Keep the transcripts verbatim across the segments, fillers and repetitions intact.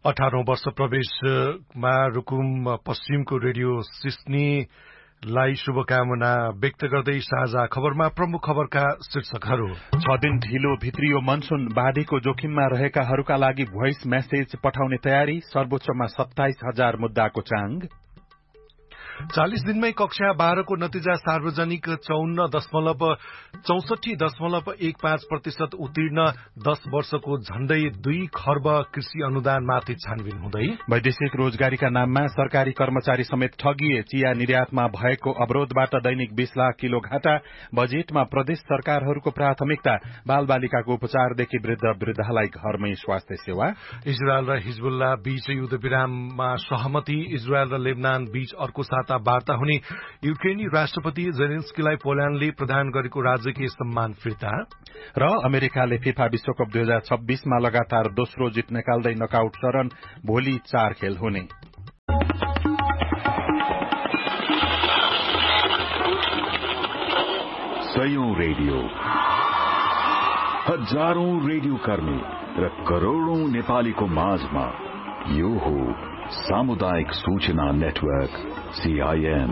अठारौं वर्ष प्रवेशमा रुकुम पश्चिमको रेडियो सिस्नीलाई शुभकामना व्यक्त गर्दै साझा खबरमा प्रमुख खबरका शीर्षकहरू। छ दिन ढिलो भित्रियो मनसुन, बाढीको जोखिममा रहेकाहरूका लागि भोइस मेसेज पठाउने तयारी, सर्वोच्चमा सत्ताइस हजार मुद्दाको चाङ। चालिस दिनमै कक्षा बाह्रको नतिजा सार्वजनिक, चौन्न दशमलव चौसठी दशमलव एक पाँच प्रतिशत उत्तीर्ण, दश वर्षको झण्डै दुई खर्ब कृषि अनुदानमाथि छानबिन हुँदै। वैदेशिक रोजगारीका नाममा सरकारी कर्मचारी समेत ठगिए, चिया निर्यातमा भएको अवरोधबाट दैनिक बीस लाख किलो घाटा। बजेटमा प्रदेश सरकारहरूको प्राथमिकता, बाल बालिकाको उपचारदेखि वृद्ध वृद्धालाई घरमै स्वास्थ्य सेवा। इजरायल र हिजबुल्ला बीच युद्ध विराममा सहमति, इजरायल र लेबनान बीच अर्को साता वार्ता हुने। युक्रेनी राष्ट्रपति जेलेन्स्कीलाई पोल्याण्डले प्रदान गरेको राजकीय सम्मान फिर्ता। र अमेरिकाले फिफा विश्वकप दुई हजार छब्बीसमा लगातार दोस्रो जित निकाल्दै नकआउट चरण, भोलि चार खेल हुने। सयौं रेडियो, हजारौं रेडियो कर्मी र करोड़ौं नेपालीको माझमा यो हो सामुदायिक सूचना नेटवर्क सीआईएन।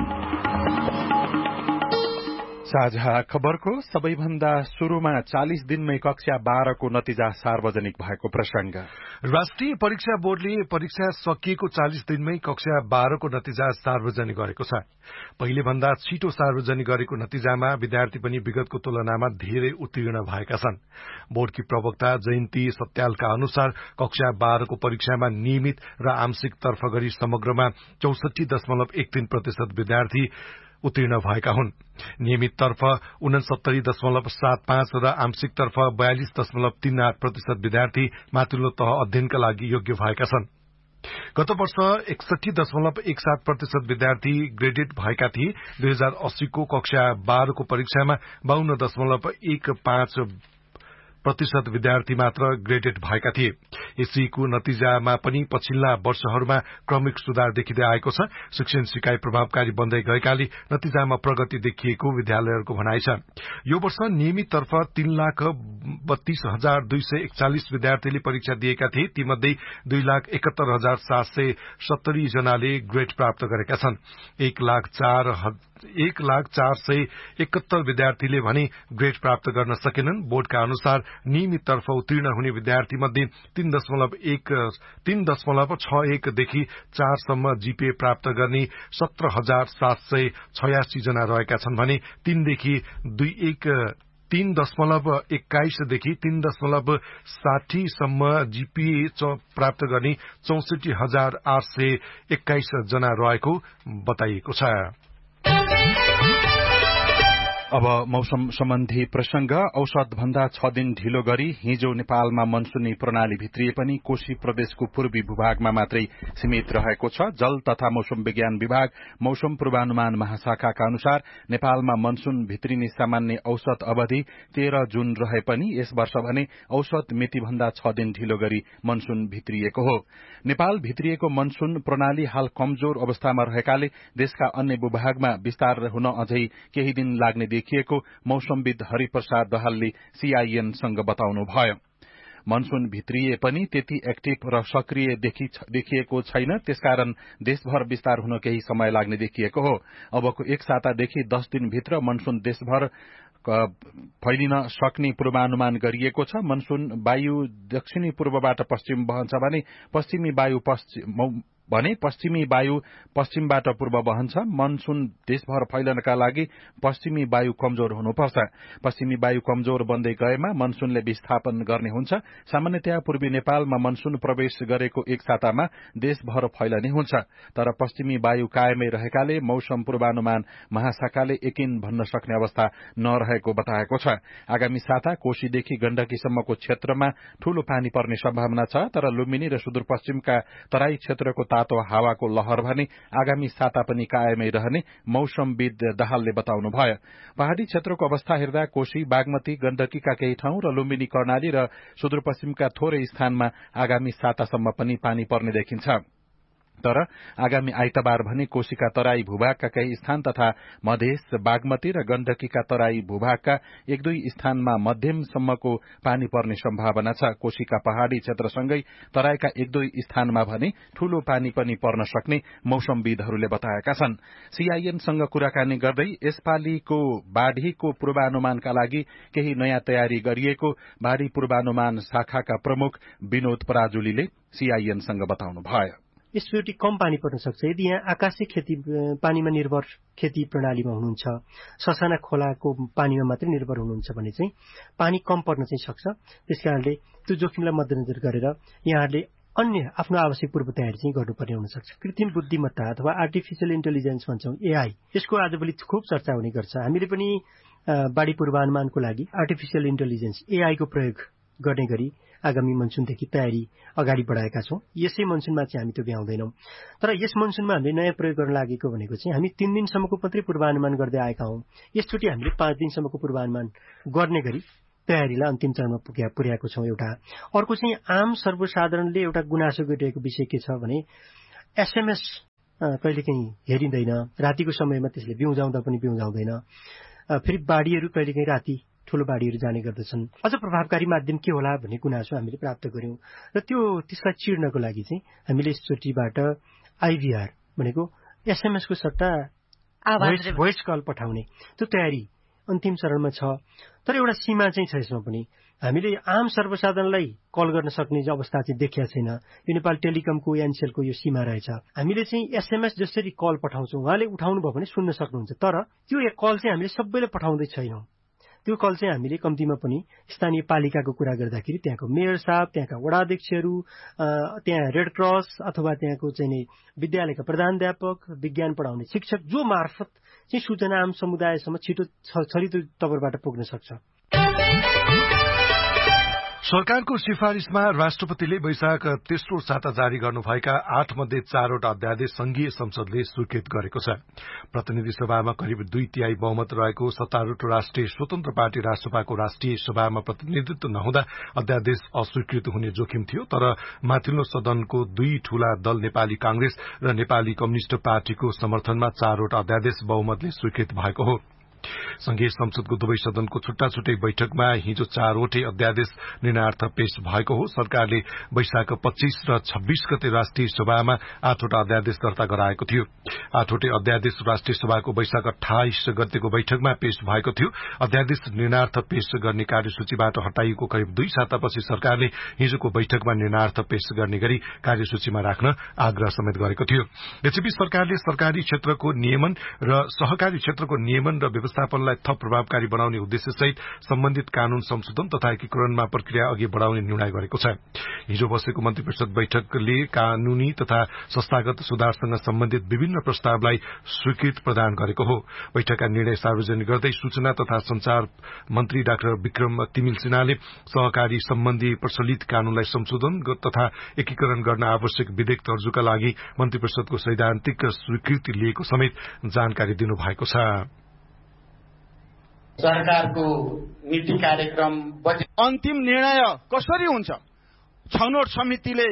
साझा खबरको सबैभन्दा शुरूमा चालिस दिनमै कक्षा बाह्रको नतिजा सार्वजनिक भएको प्रसंग। राष्ट्रिय परीक्षा बोर्डले परीक्षा सकिएको चालिस दिनमै कक्षा बाह्रको नतिजा सार्वजनिक गरेको छ। पहिले भन्दा छिटो सार्वजनिक गरेको नतिजामा विद्यार्थी पनि विगतको तुलनामा धेरै उत्तीर्ण भएका छन्। बोर्डकी प्रवक्ता जयन्ती सत्यालका अनुसार कक्षा बाह्रको परीक्षामा नियमित र आंशिक तर्फ गरी समग्रमा चौसठी दशमलव एक तीन प्रतिशत विद्यार्थी उत्तीर्ण भएका हुन्। नियमित तर्फ उनसत्तरी दशमलव सात पाँच र आंशिक तर्फ बयालिस दशमलव तीन आठ प्रतिशत विद्यार्थी माथिल्लो तह अध्ययनका लागि योग्य भएका छन्। गत वर्ष एकसठी दशमलव एक सात प्रतिशत विद्यार्थी ग्रेडेड भएका थिए। दुई हजार अस्सीको कक्षा बाह्रको परीक्षामा बाहन्न दशमलव एक पाँच प्रतिशत विद्यार्थी मात्र ग्रेडेड भएका थिए। एसईको नतिजामा पनि पछिल्ला वर्षहरूमा क्रमिक सुधार देखिँदै आएको छ। शिक्षण सिकाइ प्रभावकारी बन्दै गएकाले नतिजामा प्रगति देखिएको विद्यालयहरूको भनाइ छ। यो वर्ष नियमित तर्फ तीन लाख बत्तीस हजार दुई सय एकचालिस विद्यार्थीले परीक्षा दिएका थिए। तीमध्ये दुई लाख एकात्तर हजार सात सय सत्तरी जनाले ग्रेड प्राप्त गरेका छन्। एक लाख चार एक लाख चार सय एकहत्तर विद्यार्थीले भने ग्रेड प्राप्त गर्न सकेनन्। बोर्डका अनुसार नियमित तर्फ उत्तीर्ण हुने विद्यार्थी मध्ये तीन दशमलव एक तीन दशमलव छ एकदेखि चारसम्म जीपीए प्राप्त गर्ने सत्र हजार सात सय छयासी जना रहेका छन् भने तीनदेखि दुई एक तीन दशमलव एक्काइसदेखि तीन दशमलव साठीसम्म जीपीए प्राप्त गर्ने चौसठी हजार आठ सय एक्काइस जना रहेको बताइएको छ। अब मौसम सम्बन्धी प्रसंग। औसत भन्दा छ दिन ढिलो गरी हिजो नेपालमा मनसुनी प्रणाली भित्रिए पनि कोशी प्रदेशको पूर्वी भूभागमा मात्रै सीमित रहेको छ। जल तथा मौसम विज्ञान विभाग मौसम पूर्वानुमान महाशाखाका अनुसार नेपालमा मनसुन भित्रिने सामान्य औसत अवधि तेह्र जुन रहे पनि यस वर्ष भने औसत मिति भन्दा छ दिन ढिलो गरी मनसुन भित्रिएको हो। नेपाल भित्रिएको मनसुन प्रणाली हाल कमजोर अवस्थामा रहेकाले देशका अन्य भूभागमा विस्तार हुन अझै केही दिन लाग्ने देखिएको मौसमविद हरिप्रसाद दहालले सीआईएनसँग बताउनुभयो। मनसुन भित्रिए पनि त्यति एक्टिभ र सक्रिय देखिएको छैन, त्यसकारण देशभर विस्तार हुन केही समय लाग्ने देखिएको हो। अबको एक सातादेखि दश दिनभित्र मनसुन देशभर फैलिन सक्ने पूर्वानुमान गरिएको छ। मनसुन वायु दक्षिणी पूर्वबाट पश्चिम बहन्छ भने पश्चिमी वायु पश्चिम भने पश्चिमी वायु पश्चिमबाट पूर्व बहन्छ। मनसुन देशभर फैलनका लागि पश्चिमी वायु कमजोर हुनुपर्छ। पश्चिमी वायु कमजोर बन्दै गएमा मनसुनले विस्थापन गर्ने हुन्छ। सामान्यतया पूर्वी नेपालमा मनसुन प्रवेश गरेको एक सातामा देशभर फैलने हुन्छ, तर पश्चिमी वायु कायमै रहेकाले मौसम पूर्वानुमान महाशाखाले यकिन भन्न सक्ने अवस्था नरहेको बताएको छ। आगामी साता कोशीदेखि गण्डकीसम्मको क्षेत्रमा ठूलो पानी पर्ने सम्भावना छ, तर लुम्बिनी र सुदूरपश्चिमका तराई क्षेत्रको तातो हावाको लहर भने आगामी साता पनि कायमै रहने मौसमविद दाहालले बताउनुभयो। पहाड़ी क्षेत्रको अवस्था हेर्दा कोशी, बागमती, गण्डकीका केही ठाउँ र लुम्बिनी, कर्णाली र सुदूरपश्चिमका थोरै स्थानमा आगामी सातासम्म पनि पानी पर्ने देखिन्छ। तर आगामी आइतबार भने कोशीका तराई भूभागका केही स्थान तथा मधेस, बागमती र गण्डकीका तराई भूभागका एक दुई स्थानमा मध्यमसम्मको पानी पर्ने सम्भावना छ। कोशीका पहाड़ी क्षेत्रसँगै तराईका एक दुई स्थानमा भने ठूलो पानी पनि पर्न सक्ने मौसमविदहरूले बताएका छन्। सीआईएनसँग कुराकानी गर्दै यसपालिको बाढ़ीको पूर्वानुमानका लागि केही नयाँ तयारी गरिएको बाढ़ी पूर्वानुमान शाखाका प्रमुख विनोद पराजुलीले सीआईएनसँग बताउनुभयो। यसचोटि कम पानी पर्न सक्छ। यदि यहाँ आकाशिक खेती पानीमा निर्भर खेती प्रणालीमा हुनुहुन्छ, ससाना खोलाको पानीमा मात्रै निर्भर हुनुहुन्छ भने चाहिँ पानी कम पर्न चाहिँ सक्छ। त्यसकारणले त्यो जोखिमलाई मध्यनजर गरेर यहाँहरूले अन्य आफ्नो आवश्यक पूर्व तयारी चाहिँ गर्नुपर्ने हुन सक्छ। कृत्रिम बुद्धिमत्ता अथवा आर्टिफिसियल इन्टेलिजेन्स भन्छौं, एआई, यसको आजभोलि खुब चर्चा हुने गर्छ। हामीले पनि बाढी पूर्वानुमानको लागि आर्टिफिसियल इन्टेलिजेन्स एआई को प्रयोग गर्ने गरी आगामी मनसुनदेखि तयारी अगाडि बढाएका छौं। यसै मनसुनमा चाहिँ हामी त्यो भ्याउँदैनौं। तर यस मनसुनमा हामीले नयाँ प्रयोग गर्न लागेको भनेको चाहिँ हामी तीन दिनसम्मको मात्रै पूर्वानुमान गर्दै आएका हौं। यसचोटि हामीले पाँच दिनसम्मको पूर्वानुमान गर्ने गरी तयारीलाई अन्तिम चरणमा पुर्याएको छौं। एउटा अर्को चाहिँ आम सर्वसाधारणले एउटा गुनासो गरिरहेको विषय के छ भने एसएमएस कहिलेकाहीँ हेरिँदैन, रातिको समयमा त्यसले बिउजाउँदा पनि बिउजाउँदैन। फेरि बाढीहरू कहिलेकाहीँ राति ठूलो बाढीहरू जाने गर्दछन्। अझ प्रभावकारी माध्यम के होला भन्ने गुनासो हामीले प्राप्त गर्यौं र त्यो त्यसलाई चिर्नको लागि चाहिँ हामीले यसचोटिबाट आइभीआर भनेको एसएमएस को सट्टा भोइस कल पठाउने त्यो तयारी अन्तिम चरणमा छ। तर एउटा सीमा चाहिँ छ यसमा पनि। हामीले आम सर्वसाधारणलाई कल गर्न सक्ने अवस्था चाहिँ देखिया छैन। यो नेपाल टेलिकमको एनसेलको यो सीमा रहेछ। हामीले चाहिँ एसएमएस जसरी कल पठाउँछौं, उहाँले उठाउनु भयो भने सुन्न सक्नुहुन्छ। तर त्यो कल चाहिँ हामीले सबैले पठाउँदै छैनौं। त्यो कल चाहिँ हामीले कम्तीमा पनि स्थानीय पालिकाको कुरा गर्दाखेरि त्यहाँको मेयर साहब, त्यहाँका वडाध्यक्षहरू, त्यहाँ रेड क्रस अथवा त्यहाँको चाहिँ विद्यालयका प्रधानाध्यापक, विज्ञान पढाउने शिक्षक जो मार्फत चाहिँ सूचना आम समुदायसम्म छिटो छरितो तवरबाट पुग्न सक्छ। सरकारको सिफारिशमा राष्ट्रपतिले वैशाख तेस्रो साता जारी गर्नुभएका आठ मध्ये चारवटा अध्यादेश संघीय संसदले स्वीकृत गरेको छ। प्रतिनिधि सभामा करिब दुई तिहाई बहुमत रहेको सत्तारूढ़ राष्ट्रिय स्वतन्त्र पार्टी राष्ट्रपाको राष्ट्रिय सभामा प्रतिनिधित्व नहुँदा अध्यादेश अस्वीकृत हुने जोखिम थियो। तर माथिल्लो सदनको दुई ठूला दल नेपाली कांग्रेस र नेपाली कम्युनिष्ट पार्टीको समर्थनमा चारवटा अध्यादेश बहुमतले स्वीकृत भएको हो। संघीय संसदको दुवै सदनको छुट्टा छुट्टै बैठकमा हिजो चारवटै अध्यादेश निर्णयार्थ पेश भएको हो। सरकारले वैशाख पच्चीस र छब्बीस गते राष्ट्रिय सभामा आठवटा अध्यादेश दर्ता गराएको थियो। आठवटै अध्यादेश राष्ट्रिय सभाको वैशाख अठाइस गतेको बैठकमा पेश भएको थियो। अध्यादेश निर्णयार्थ पेश गर्ने कार्यसूचीबाट हटाइएको करिब दुई सातापछि सरकारले हिजोको बैठकमा निर्णयार्थ पेश गर्ने गरी कार्यसूचीमा राख्न आग्रह समेत गरेको थियो। यसैबीच सरकारले सरकारी क्षेत्रको नियमन र सहकारी क्षेत्रको नियमन र व्यवस्थापनलाई थप प्रभावकारी बनाउने उद्देश्यसहित सम्बन्धित कानून संशोधन तथा एकीकरणमा प्रक्रिया अघि बढ़ाउने निर्णय गरेको छ। हिजो बसेको मन्त्री परिषद बैठकले कानूनी तथा संस्थागत सुधारसँग सम्बन्धित विभिन्न प्रस्तावलाई स्वीकृत प्रदान गरेको हो। बैठकका निर्णय सार्वजनिक गर्दै सूचना तथा संचार मन्त्री डाक्टर विक्रम तिमिल सिन्हाले सहकारी सम्बन्धी प्रचलित कानूनलाई संशोधन तथा एकीकरण गर्न आवश्यक विधेयक तर्जुका लागि मन्त्री परिषदको सैद्धान्तिक स्वीकृति लिएको समेत जानकारी दिनुभएको छ। सरकारको नीति कार्यक्रम बजेट अन्तिम निर्णय कसरी हुन्छ? छनौट समितिले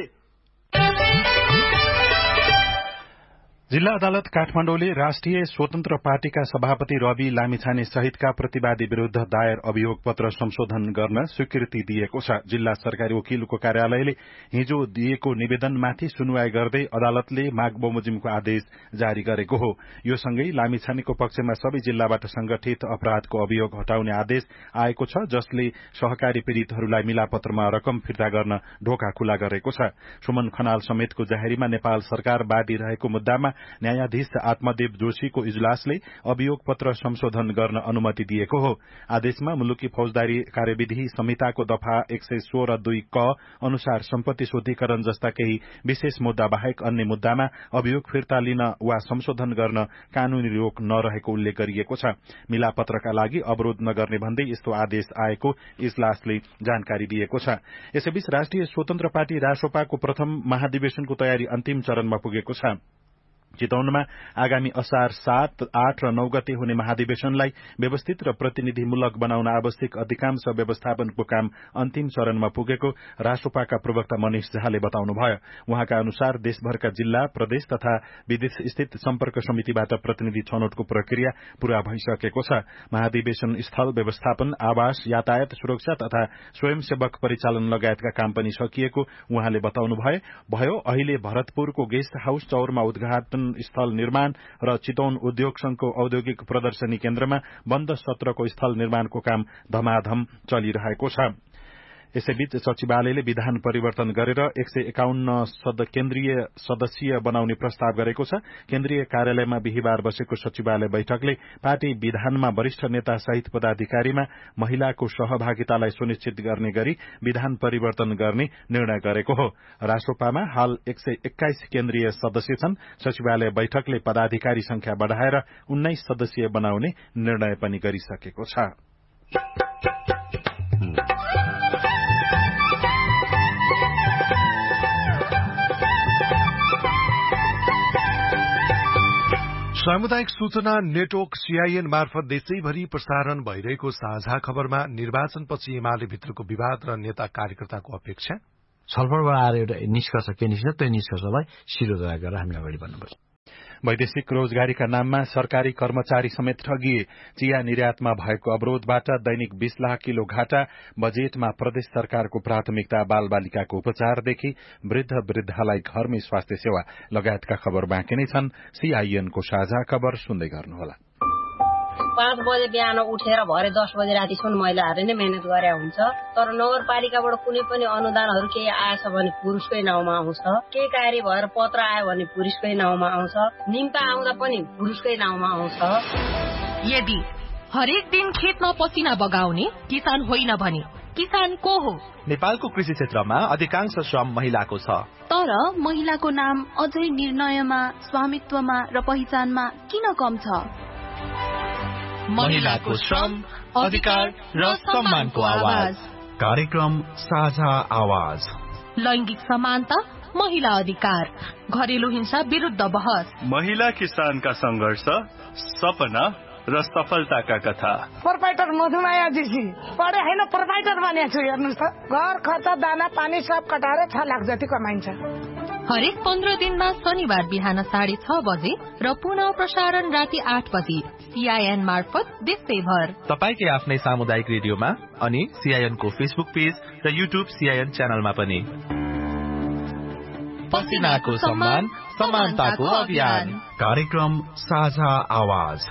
जिल्ला अदालत काठमाडौँले राष्ट्रिय स्वतन्त्र पार्टीका सभापति रवि लामिछाने सहितका प्रतिवादी विरूद्ध दायर अभियोग पत्र संशोधन गर्न स्वीकृति दिएको छ। जिल्ला सरकारी वकिलको कार्यालयले हिजो दिएको निवेदनमाथि सुनवाई गर्दै अदालतले माघ बमोजिमको आदेश जारी गरेको हो। यो सँगै लामिछानेको पक्षमा सबै जिल्लाबाट संगठित अपराधको अभियोग हटाउने आदेश आएको छ, जसले सहकारी पीड़ितहरूलाई मिलापत्रमा रकम फिर्ता गर्न ढोका खुला गरेको छ। सुमन खनाल समेतको जाहेरीमा नेपाल सरकार बाँडी रहेको मुद्दामा न्यायाधीश आत्मदेव जोशीको इजलासले अभियोग पत्र संशोधन गर्न अनुमति दिएको हो। आदेशमा मुलुकी फौजदारी कार्यविधि संहिताको दफा एक सय सोह्र दुई क अनुसार सम्पत्ति शुद्धिकरण जस्ता केही विशेष मुद्दा बाहेक अन्य मुद्दामा अभियोग फिर्ता लिन वा संशोधन गर्न कानूनी रोक नरहेको उल्लेख गरिएको छ। मिलापत्रका लागि अवरोध नगर्ने भन्दै यस्तो आदेश आएको इजलासले जानकारी दिएको छ। यसैबीच राष्ट्रिय स्वतन्त्र पार्टी रासोपाको प्रथम महाधिवेशनको तयारी अन्तिम चरणमा पुगेको छ। चितवनमा आगामी असार सात आठ र नौ गते हुने महाधिवेशनलाई व्यवस्थित र प्रतिनिधिमूलक बनाउन आवश्यक अधिकांश व्यवस्थापनको काम अन्तिम चरणमा पुगेको राष्ट्रपाका प्रवक्ता मनिष झाले बताउनुभयो। उहाँका अनुसार देशभरका जिल्ला, प्रदेश तथा विदेश स्थित सम्पर्क समितिबाट प्रतिनिधि छनौटको प्रक्रिया पूरा भइसकेको छ। महाधिवेशन स्थल व्यवस्थापन, आवास, यातायात सुरक्षा तथा स्वयंसेवक परिचालन लगायतका काम पनि सकिएको उहाँले बताउनुभयो। भयो अहिले भरतपुरको गेस्ट हाउस चौरमा उद्घाटन स्थल निर्माण र चितवन उद्योग संघको औद्योगिक प्रदर्शनी केन्द्रमा बन्द सत्रको स्थल निर्माणको काम धमाधम चलिरहेको छ। यसैबीच सचिवालयले विधान परिवर्तन गरेर एक सय एकाउन्न केन्द्रीय सदस्यीय बनाउने प्रस्ताव गरेको छ। केन्द्रीय कार्यालयमा बिहिबार बसेको सचिवालय बैठकले पार्टी विधानमा वरिष्ठ नेता सहित पदाधिकारीमा महिलाको सहभागितालाई सुनिश्चित गर्ने गरी विधान परिवर्तन गर्ने निर्णय गरेको हो। राष्ट्रपामा हाल एक सय एक्काइस केन्द्रीय सदस्य छन्। सचिवालय बैठकले पदाधिकारी संख्या बढ़ाएर उन्नाइस सदस्यीय बनाउने निर्णय पनि गरिसकेको छ। सामुदायिक सूचना नेटवर्क सीआईएन मार्फत देशैभरि प्रसारण भइरहेको साझा खबरमा निर्वाचनपछि एमाले भित्रको विवाद र नेता कार्यकर्ताको अपेक्षा, छलफलबाट आएर एउटा निष्कर्ष के निस्कन्छ त्यो निष्कर्षलाई शिरोधार गरेर हामी अगाडि बढ्नुपर्छ। वैदेशिक रोजगारीका नाममा सरकारी कर्मचारी समेत ठगिए। चिया निर्यातमा भएको अवरोधबाट दैनिक बीस लाख किलो घाटा। बजेटमा प्रदेश सरकारको प्राथमिकता बालबालिकाको उपचारदेखि वृद्ध वृद्धालाई घरमै स्वास्थ्य सेवा लगायतका खबर बाँकी नै छन्। सीआईएनको साझा खबर सुन्दै गर्नुहोला। पाँच बजे बिहान उठेर भरे दस बजे रातिसम्म महिलाहरूले नै मेहनत गरे हुन्छ। तर नगरपालिकाबाट कुनै पनि अनुदानहरू केही आएछ भने पुरुषकै नाउँमा आउँछ, केही कार्य भएर पत्र आयो भने पुरुषकै नाउँमा आउँछ, निम्ता आउँदा पनि पुरुषकै नाउँमा आउँछ। यदि हरेक दिन खेतमा पसिना बगाउने किसान होइन भने किसान को हो? नेपालको कृषि क्षेत्रमा अधिकांश श्रम महिलाको छ। तर महिलाको नाम अझै निर्णयमा, स्वामित्वमा र पहिचानमा किन कम छ? महिलाको श्रम, अधिकार र सम्मानको आवाज। कार्यक्रम साझा आवाज। लैंगिक समानता, महिला अधिकार, घरेलु हिंसा विरुद्ध बहस, महिला किसानका संघर्ष, सपना र सफलताका कथा। प्रोपाइटर मधुमाया जीसी पढे होइन, प्रोपाइटर बनेको छु। हेर्नुहोस् त, घर खर्च, दाना पानी सब कटाएर छ लाख जति कमाइन्छ। हरेक पन्ध्र दिनमा शनिबार बिहान साढे छ बजे र पुनः प्रसारण राति आठ बजे सीआईएन मार्फत देशैभर। तपाईकै आफ्नै सामुदायिक रेडियोमा अनि सीआईएन को फेसबुक पेज र युट्युब सीआईएन च्यानलमा पनि। पसिनाको सम्मान, समानताको अभियान। कार्यक्रम साझा आवाज।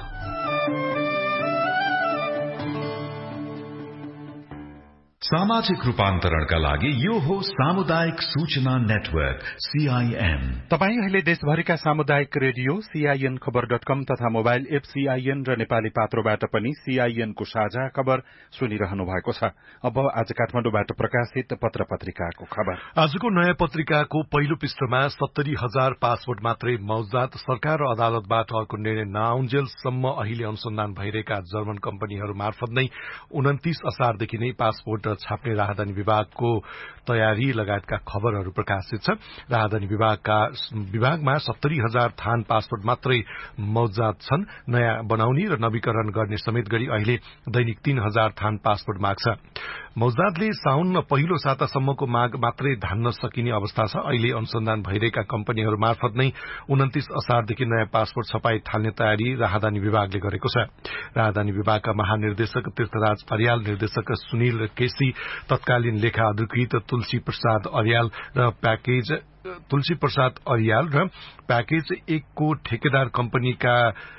सामाजिक रूपान्तरणका लागि यो हो सामुदायिक सूचना नेटवर्क सीआईएन। तपाई अहिले देशभरिका सामुदायिक रेडियो सीआईएन खबर डट कम तथा मोबाइल एप सीआईएन र नेपाली पात्रोबाट पनि सीआईएन को साझा खबर सुनिरहनु भएको छ। अब आज काठमाडौँबाट प्रकाशित पत्र पत्रिकाको खबर। आजको नयाँ पत्रिकाको पहिलो पृष्ठमा सत्तरी हजार पासपोर्ट मात्रै मौजात, सरकार र अदालतबाट अर्को निर्णय नआउन्जेलसम्म अहिले अनुसन्धान भइरहेका जर्मन कम्पनीहरू मार्फत नै उन्तिस असारदेखि नै पासपोर्ट छाप्ने राहदानी विभागको तयारी लगायतका खबरहरू प्रकाशित छ। राहदानी विभागका विभागमा सत्तरी हजार थान पासपोर्ट मात्रै मौजात छन्। नयाँ बनाउने र नवीकरण गर्ने समेत गरी अहिले दैनिक तीन हजार थान पासपोर्ट माग्छ। मौजादले साउन पहिलो सातासम्मको माग मात्रै धान्न सकिने अवस्था छ। अहिले अनुसन्धान भइरहेका कम्पनीहरू मार्फत नै उन्तिस असारदेखि नयाँ पासपोर्ट छपाई थाल्ने तयारी राहदानी विभागले गरेको छ। राहदानी विभागका महानिर्देशक तीर्थराज अर्याल, निर्देशक सुनिल केसी, तत्कालीन लेखा अधिकृत तुलसी प्रसाद अर्याल र प्याकेज तुलसी प्रसाद अर्याल र प्याकेज एकको ठेकेदार कम्पनीका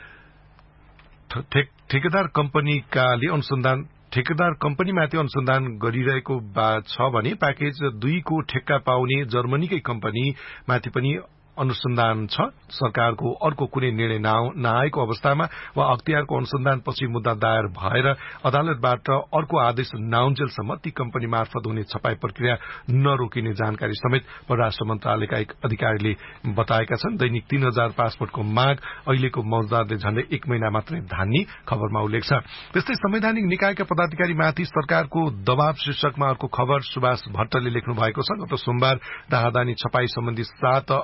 ठेकेदार कम्पनीकाले अनुसन्धान ठेकेदार कम्पनीमाथि अनुसन्धान गरिरहेको छ भने प्याकेज दुईको ठेक्का पाउने जर्मनीकै कम्पनीमाथि पनि अनुसन्धान छ। सरकारको अर्को कुनै निर्णय नआएको अवस्थामा वा अख्तियारको अनुसन्धानपछि मुद्दा दायर भएर अदालतबाट अर्को आदेश नआउन्जेलसम्म ती कम्पनी मार्फत हुने छपाई प्रक्रिया नरोकिने जानकारी समेत परराष्ट्र मन्त्रालयका एक अधिकारीले बताएका छन्। दैनिक तीन हजार पासपोर्टको माग अहिलेको मौजादले झण्डै एक महिना मात्रै धान्ने खबरमा उल्लेख छ। त्यस्तै संवैधानिक निकायका पदाधिकारीमाथि सरकारको दबाव शीर्षकमा अर्को खबर सुभाष भट्टले लेख्नु भएको छ। गत सोमबार राहदानी छपाई सम्बन्धी सात अर्ब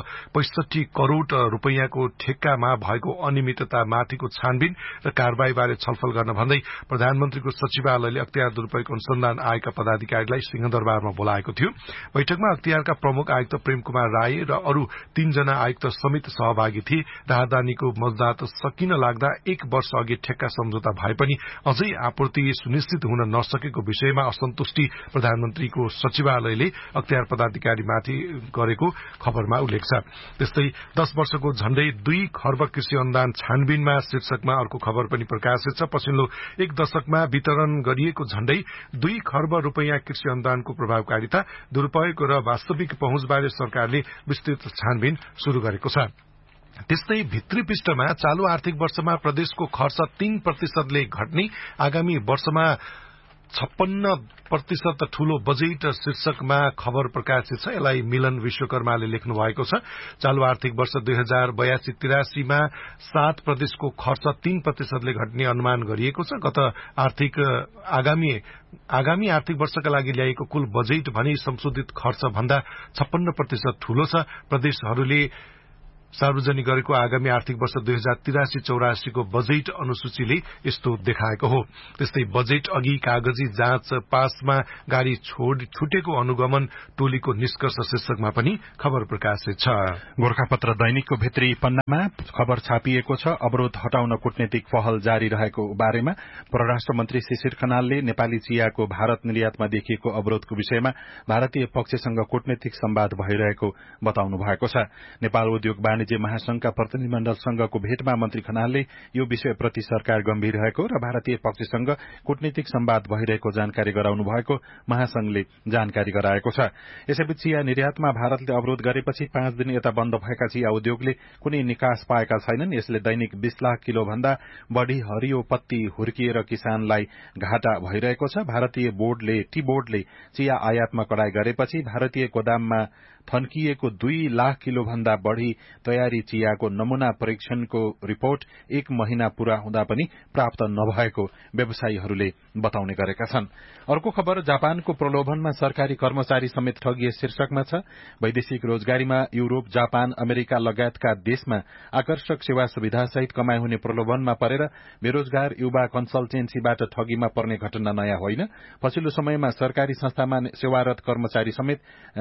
पैंसठी करोड़ रूपैयाँको ठेक्कामा भएको अनियमिततामाथिको छानबिन र कारबाहीबारे छलफल गर्न भन्दै प्रधानमन्त्रीको सचिवालयले अख्तियार दुरूपयोग अनुसन्धान आयोगका पदाधिकारीलाई सिंहदरबारमा बोलाएको थियो। बैठकमा अख्तियारका प्रमुख आयुक्त प्रेम कुमार राय र अरू तीनजना आयुक्त समेत सहभागी थिए। राहदानीको मजदात सकिन लाग्दा एक वर्ष अघि ठेक्का सम्झौता भए पनि अझै आपूर्ति सुनिश्चित हुन नसकेको विषयमा असन्तुष्टि प्रधानमन्त्रीको सचिवालयले अख्तियार पदाधिकारीमाथि गरेको खबरमा उल्लेख छ। त्यस्तै दश वर्षको झण्डै दुई खर्ब कृषि अनुदान छानबिनमा शीर्षकमा अर्को खबर पनि प्रकाशित छ। पछिल्लो एक दशकमा वितरण गरिएको झण्डै दुई खर्ब रूपैयाँ कृषि अनुदानको प्रभावकारिता, दुरूपयोग र वास्तविक पहुँचबारे सरकारले विस्तृत छानबिन शुरू गरेको छ। त्यस्तै भित्री पृष्ठमा चालू आर्थिक वर्षमा प्रदेशको खर्च तीन प्रतिशतले घट्ने, आगामी वर्षमा छप्पन्न प्रतिशत ठूलो बजेट शीर्षकमा खबर प्रकाशित छ। यसलाई मिलन विश्वकर्माले लेख्नु भएको छ। चालू आर्थिक वर्ष दुई हजार बयासी तिरासीमा सात प्रदेशको खर्च तीन प्रतिशतले घट्ने अनुमान गरिएको छ। गत आर्थिक आगामी आगामी आर्थिक वर्षका लागि ल्याएको कुल बजेट भने संशोधित खर्च भन्दा छप्पन्न प्रतिशत ठूलो छ। प्रदेशहरूले सार्वजनिक गरेको आगामी आर्थिक वर्ष दुई हजार तिरासी चौरासीको बजेट अनुसूचीले यस्तो देखाएको हो। त्यस्तै बजेट अघि कागजी जाँच पासमा गाड़ी छुटेको अनुगमन टोलीको निष्कर्ष शीर्षकमा पनि खबर प्रकाशित छ। गोर्खापत्र दैनिकको भित्री पन्नामा खबर छापिएको छ। अवरोध हटाउन कूटनीतिक पहल जारी रहेको बारेमा परराष्ट्र मन्त्री शिशिर खनालले नेपाली चियाको भारत निर्यातमा देखिएको अवरोधको विषयमा भारतीय पक्षसँग कूटनीतिक सम्वाद भइरहेको बताउनु भएको छ। नेपाल उद्योग वाणिज्य महासंघका प्रतिनिधिमण्डलसँगको भेटमा मन्त्री खनालले यो विषयप्रति सरकार गम्भीर रहेको र भारतीय पक्षसँग कूटनीतिक सम्वाद भइरहेको जानकारी गराउनु भएको महासंघले जानकारी गराएको छ। यसैबीच चिया निर्यातमा भारतले अवरोध गरेपछि पाँच दिन यता बन्द भएका चिया उद्योगले कुनै निकास पाएका छैनन्। यसले दैनिक बीस लाख किलो भन्दा बढ़ी हरियो पत्ती हुर्किएर किसानलाई घाटा भइरहेको छ। भारतीय बोर्डले टी बोर्डले चिया आयातमा कडाई गरेपछि भारतीय गोदाममा थन्किएको दुई लाख किलो भन्दा बढ़ी तयारी चियाको नमूना परीक्षणको रिपोर्ट एक महिना पूरा हुँदा पनि प्राप्त नभएको व्यवसायीहरूले बताउने गरेका छन्। अर्को खबर जापानको प्रलोभनमा सरकारी कर्मचारी समेत ठगिए शीर्षकमा छ। वैदेशिक रोजगारीमा युरोप, जापान, अमेरिका लगायतका देशमा आकर्षक सेवा सुविधा सहित कमाई हुने प्रलोभनमा परेर बेरोजगार युवा कन्सल्टेन्सीबाट ठगीमा पर्ने घटना नयाँ होइन। पछिल्लो समयमा सरकारी संस्थामा सेवारत कर्मचारी समेत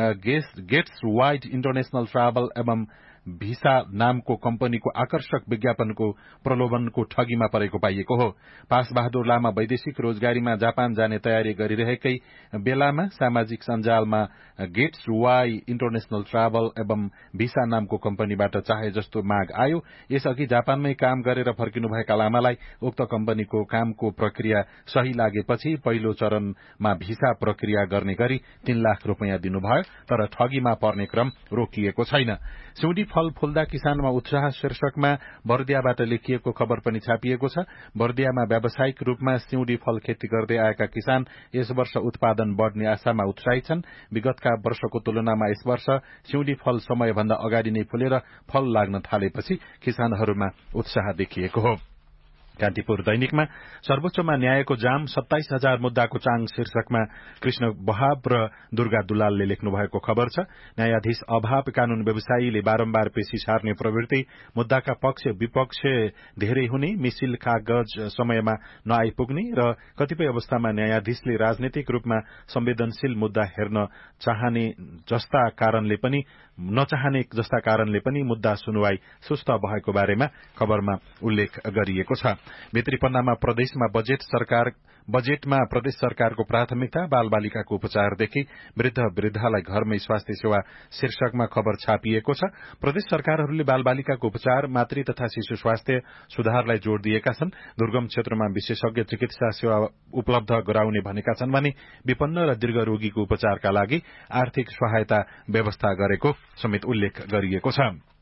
गेट्स वाइड इन्टरनेशनल ट्राभल एवं भिसा नामको कम्पनीको आकर्षक विज्ञापनको प्रलोभनको ठगीमा परेको पाइएको हो। पास बहादुर लामा वैदेशिक रोजगारीमा जापान जाने तयारी गरिरहेकै बेलामा सामाजिक सञ्जालमा गेट्स वाई इन्टरनेशनल ट्राभल एवं भिसा नामको कम्पनीबाट चाहे जस्तो माग आयो। यसअघि जापानमै काम गरेर फर्किनुभएका लामालाई उक्त कम्पनीको कामको प्रक्रिया सही लागेपछि पहिलो चरणमा भिसा प्रक्रिया गर्ने गरी तीन लाख रूपियाँ दिनुभयो, तर ठगीमा पर्ने क्रम रोकिएको छैन। सिउँडी फल फुल्दा किसानमा उत्साह शीर्षकमा बर्दियाबाट लेखिएको खबर पनि छापिएको छ। बर्दियामा व्यावसायिक रूपमा सिउँडी फल खेती गर्दै आएका किसान यस वर्ष उत्पादन बढ़ने आशामा उत्साहित छन्। विगतका वर्षको तुलनामा यस वर्ष सिउँडी फल समयभन्दा अगाडि नै फुलेर फल लाग्न थालेपछि किसानहरूमा उत्साह देखिएको हो। कान्तिपुर दैनिकमा सर्वोच्चमा न्यायको जाम सत्ताइस हजार मुद्दाको चाङ शीर्षकमा कृष्ण बहाब र दुर्गा दुलालले लेख्नु भएको खबर छ। न्यायाधीश अभाव कानून व्यवसायीले बारम्बार पेशी सार्ने प्रवृत्ति, मुद्दाका पक्ष विपक्ष धेरै हुने, मिसिल कागज समयमा नआइपुग्ने र कतिपय अवस्थामा न्यायाधीशले राजनीतिक रूपमा संवेदनशील मुद्दा हेर्न चाहने जस्ता कारणले पनि नचाहने जस्ता कारणले पनि मुद्दा सुनवाई सुस्त भएको बारेमा खबरमा उल्लेख गरिएको छ। भित्री पन्नामा प्रदेशमा बजेट सरकार बजेटमा प्रदेश सरकारको प्राथमिकता बालबालिकाको उपचारदेखि वृद्ध वृद्धालाई घरमै स्वास्थ्य सेवा शीर्षकमा खबर छापिएको छ। प्रदेश सरकारहरूले बालबालिकाको उपचार, मातृ तथा शिशु स्वास्थ्य सुधारलाई जोड़ दिएका छन्। दुर्गम क्षेत्रमा विशेषज्ञ चिकित्सा सेवा उपलब्ध गराउने भनेका छन् भने विपन्न र दीर्घ रोगीको उपचारका लागि आर्थिक सहायता व्यवस्था गरेको समेत उल्लेख गरिएको छ।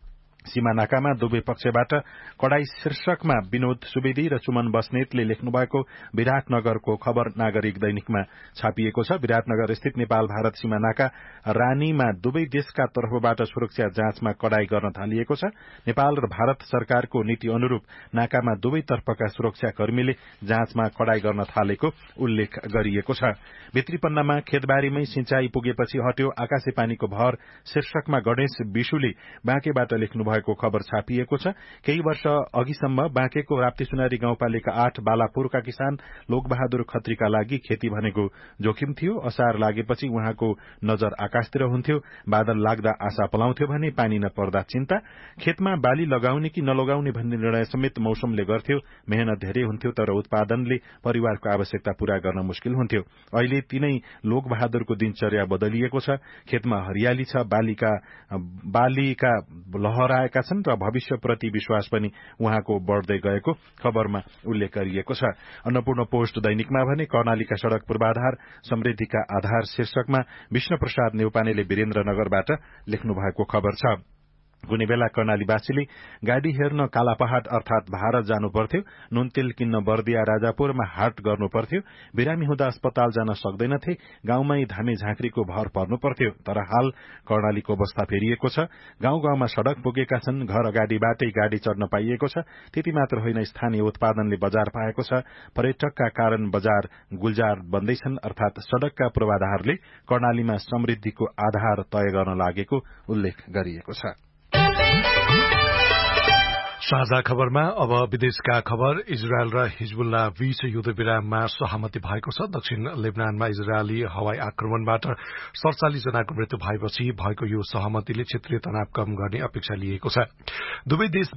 सीमा नाकामा दुवै पक्षबाट कडाई शीर्षकमा विनोद सुवेदी र सुमन बस्नेतले लेख्नु भएको विराटनगरको खबर नागरिक दैनिकमा छापिएको छ। विराटनगर स्थित नेपाल भारत सीमा नाका रानीमा दुवै देशका तर्फबाट सुरक्षा जाँचमा कडाई गर्न थालिएको छ। नेपाल र भारत सरकारको नीति अनुरूप नाकामा दुवै तर्फका सुरक्षाकर्मीले जाँचमा कडाई गर्न थालेको उल्लेख गरिएको छ। भित्री पन्नामा खेतबारीमै सिंचाई पुगेपछि हट्यो आकाशे पानीको भर शीर्षकमा गणेश विशुले बाँकेबाट लेख्नु भएको खबर छापिएको छ। केही वर्ष अघिसम्म बाँकेको राप्तीसुनारी गाउँपालिका आठ बालापुरका किसान लोकबहादुर खत्रीका लागि खेती भनेको जोखिम थियो। असार लागेपछि उहाँको नजर आकाशतिर हुन्थ्यो। बादल लाग्दा आशा पलाउँथ्यो भने पानी नपर्दा चिन्ता। खेतमा बाली लगाउने कि नलगाउने भन्ने निर्णय समेत मौसमले गर्थ्यो। मेहनत धेरै हुन्थ्यो तर उत्पादनले परिवारको आवश्यकता पूरा गर्न मुश्किल हुन्थ्यो। अहिले तिनै लोकबहादुरको दिनचर्या बदलिएको छ। खेतमा हरियाली छ, बालिका बालीका लहराएका छन् र भविष्यप्रति विश्वास पनि उहाँको बढ्दै गएको खबरमा उल्लेख गरिएको छ। अन्नपूर्ण पोस्ट दैनिकमा भने कर्णालीका सड़क पूर्वाधार समृद्धिका आधार शीर्षकमा विष्णु प्रसाद नेउपानेले वीरेन्द्रनगरबाट लेख्नु भएको खबर छ। कुनै बेला कर्णालीवासीले गाडी हेर्न कालापहाड़ अर्थात भारत जानु पर्थ्यो। नुन तेल किन्न बर्दिया राजापुरमा हाट गर्नु पर्थ्यो। बिरामी हुँदा अस्पताल जान सक्दैनथे। गाउँमै धामी झाँक्रीको भर पर्नु पर्थ्यो। तर हाल कर्णालीको अवस्था फेरिएको छ। गाउँ गाउँमा सड़क पुगेका छन्। घर अगाडिबाटै गाडी चढ्न पाइएको छ। त्यति मात्र होइन, स्थानीय उत्पादनले बजार पाएको छ। पर्यटकका कारण बजार गुलजार बन्दैछन् अर्थात सड़कका पूर्वाधारले कर्णालीमा समृद्धिको आधार तय गर्न लागेको उल्लेख गरिएको छ। साझा खबरमा अब विदेशका खबर। इजरायल र हिजबुल्ला बीच युद्ध विराममा सहमति भएको छ। दक्षिण लेबनानमा इजरायली हवाई आक्रमणबाट सड़चालिस जनाको मृत्यु भएपछि भएको यो सहमतिले क्षेत्रीय तनाव कम गर्ने अपेक्षा लिएको छ। दुवै देश